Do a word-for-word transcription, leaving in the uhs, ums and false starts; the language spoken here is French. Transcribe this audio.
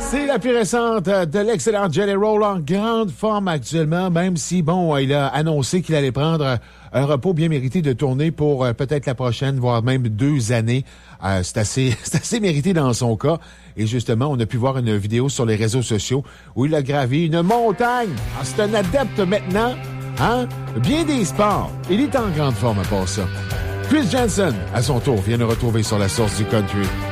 C'est la plus récente de l'excellent Jelly Roll en grande forme actuellement, même si, bon, il a annoncé qu'il allait prendre un repos bien mérité de tournée pour euh, peut-être la prochaine, voire même deux années. Euh, c'est assez, c'est assez mérité dans son cas. Et justement, on a pu voir une vidéo sur les réseaux sociaux où il a gravi une montagne. Ah, c'est un adepte maintenant, hein? Bien des sports. Il est en grande forme à part ça. Chris Janson, à son tour, vient de retrouver sur la source du country.